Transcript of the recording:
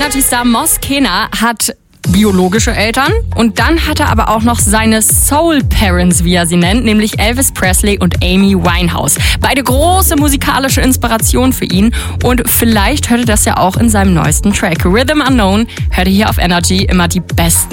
Energy-Star Mos Kena hat biologische Eltern und dann hat er aber auch noch seine Soul Parents, wie er sie nennt, nämlich Elvis Presley und Amy Winehouse. Beide große musikalische Inspiration für ihn und vielleicht hört ihr das ja auch in seinem neuesten Track. Rhythm Unknown hört ihr hier auf Energy, immer die besten